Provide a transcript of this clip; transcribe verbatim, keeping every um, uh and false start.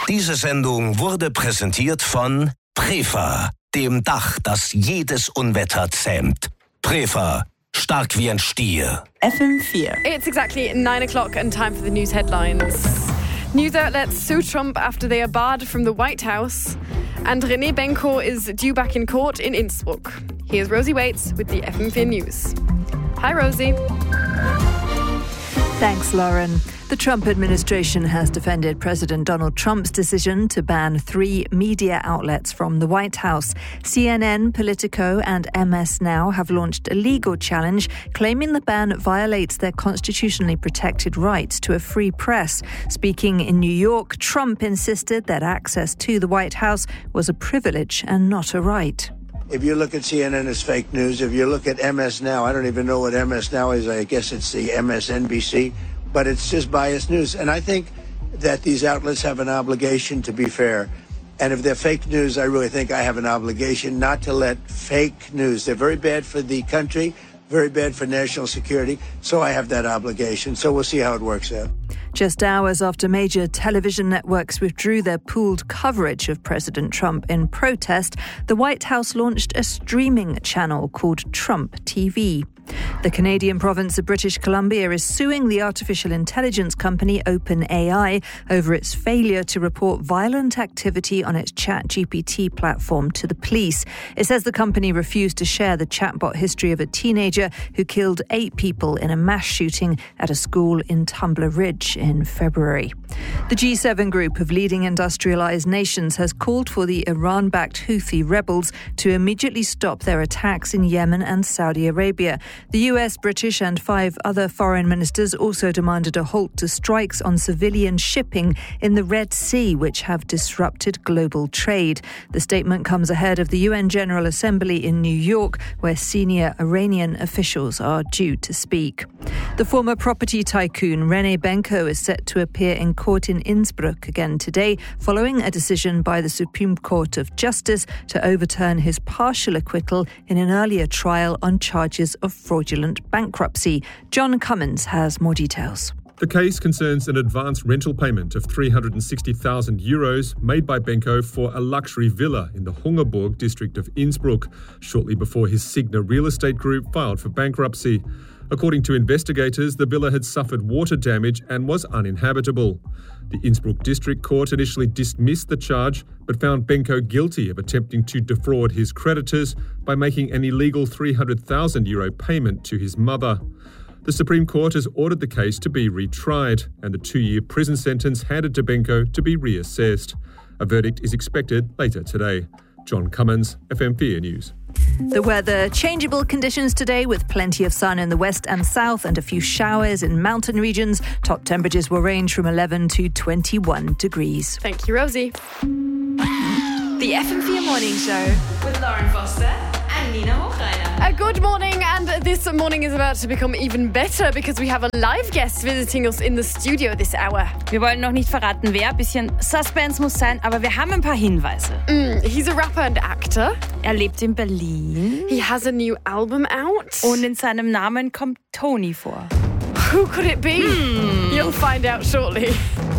Diese Sendung wurde präsentiert von Prefa, dem Dach, das jedes Unwetter zähmt. Prefa, stark wie ein Stier. F M four. It's exactly nine o'clock and time for the news headlines. News outlets sue Trump after they are barred from the White House. And René Benko is due back in court in Innsbruck. Here's Rosie Waits with the F M four News. Hi, Rosie. Thanks, Lauren. The Trump administration has defended President Donald Trump's decision to ban three media outlets from the White House. C N N, Politico and M S Now have launched a legal challenge claiming the ban violates their constitutionally protected right to a free press. Speaking in New York, Trump insisted that access to the White House was a privilege and not a right. If you look at C N N as fake news, if you look at M S Now, I don't even know what M S Now is. I guess it's the M S N B C, but it's just biased news. And I think that these outlets have an obligation to be fair. And if they're fake news, I really think I have an obligation not to let fake news. They're very bad for the country, very bad for national security. So I have that obligation. So we'll see how it works out. Just hours after major television networks withdrew their pooled coverage of President Trump in protest, the White House launched a streaming channel called Trump T V. The Canadian province of British Columbia is suing the artificial intelligence company OpenAI over its failure to report violent activity on its ChatGPT platform to the police. It says the company refused to share the chatbot history of a teenager who killed eight people in a mass shooting at a school in Tumbler Ridge in February. The G seven group of leading industrialized nations has called for the Iran-backed Houthi rebels to immediately stop their attacks in Yemen and Saudi Arabia. The U S, British and five other foreign ministers also demanded a halt to strikes on civilian shipping in the Red Sea, which have disrupted global trade. The statement comes ahead of the U N General Assembly in New York, where senior Iranian officials are due to speak. The former property tycoon René Benko is set to appear in court in Innsbruck again today, following a decision by the Supreme Court of Justice to overturn his partial acquittal in an earlier trial on charges of fraudulent bankruptcy. John Cummins has more details. The case concerns an advance rental payment of three hundred sixty thousand euros made by Benko for a luxury villa in the Hungerburg district of Innsbruck, shortly before his Signa real estate group filed for bankruptcy. According to investigators, the villa had suffered water damage and was uninhabitable. The Innsbruck District Court initially dismissed the charge, but found Benko guilty of attempting to defraud his creditors by making an illegal three hundred thousand euro payment to his mother. The Supreme Court has ordered the case to be retried and the two-year prison sentence handed to Benko to be reassessed. A verdict is expected later today. John Cummins, F M four News. The weather, changeable conditions today with plenty of sun in the west and south and a few showers in mountain regions. Top temperatures will range from eleven to twenty-one degrees. Thank you, Rosie. The F M four Morning Show with Lauren Foster and Nina Hochreiner. Uh, good morning, and this morning is about to become even better because we have a live guest visiting us in the studio this hour. Wir wollen noch nicht verraten, wer. Bisschen Suspense muss sein, aber wir haben ein paar Hinweise. Mm, he's a rapper and actor. Er lebt in Berlin. He has a new album out. Und in seinem Namen kommt Tony vor. Who could it be? Hmm. You'll find out shortly.